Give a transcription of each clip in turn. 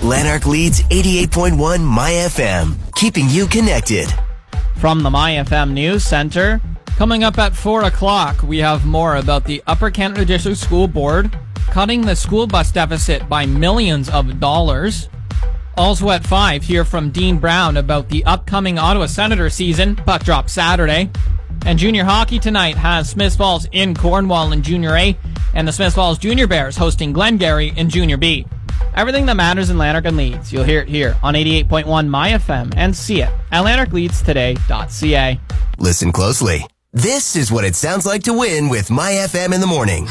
Lanark leads 88.1 My FM, keeping you connected. From the My FM News Center, coming up at 4 o'clock, we have more about the Upper Canada District School Board cutting the school bus deficit by millions of dollars. Also at 5, hear from Dean Brown about the upcoming Ottawa Senator season. Puck drop Saturday. And junior hockey tonight has Smiths Falls in Cornwall in Junior A, and the Smiths Falls Junior Bears hosting Glengarry in Junior B. Everything that matters in Lanark and Leeds, you'll hear it here on 88.1 My FM and see it at lanarkleadstoday.ca. Listen closely. This is what it sounds like to win with My FM in the morning.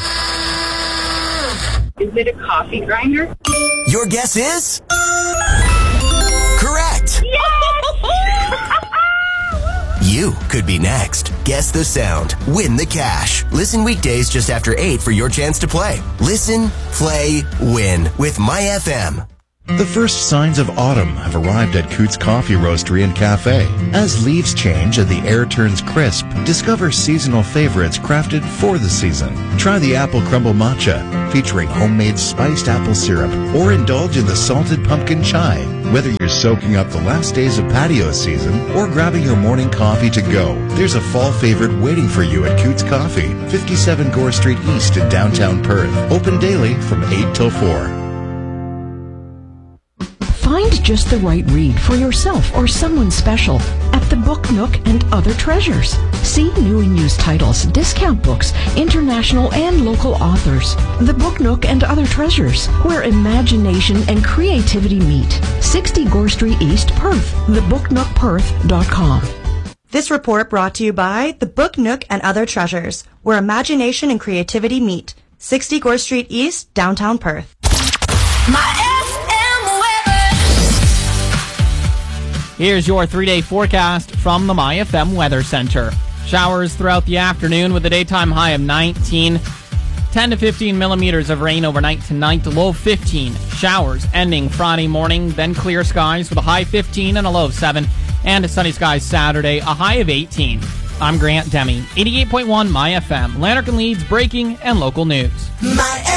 Is it a coffee grinder? Your guess is? Correct. You could be next. Guess the sound. Win the cash. Listen weekdays just after 8 for your chance to play. Listen, play, win with My FM. The first signs of autumn have arrived at Coots Coffee Roastery and Cafe. As leaves change and the air turns crisp, discover seasonal favorites crafted for the season. Try the Apple Crumble Matcha, featuring homemade spiced apple syrup, or indulge in the salted pumpkin chai. Whether you're soaking up the last days of patio season or grabbing your morning coffee to go, there's a fall favorite waiting for you at Coots Coffee, 57 Gore Street East in downtown Perth. Open daily from 8 till 4. Find just the right read for yourself or someone special at the Book Nook and Other Treasures. See new and used titles, discount books, international and local authors. The Book Nook and Other Treasures, where imagination and creativity meet. 60 Gore Street East, Perth. thebooknookperth.com. This report brought to you by the Book Nook and Other Treasures, where imagination and creativity meet. 60 Gore Street East, downtown Perth. Here's your 3-day forecast from the My FM Weather Center. Showers throughout the afternoon with a daytime high of 19. 10 to 15 millimeters of rain overnight tonight, low 15. Showers ending Friday morning, then clear skies with a high 15 and a low of 7. And sunny skies Saturday, a high of 18. I'm Grant Demi, 88.1 My FM, Lanark and Leeds breaking and local news.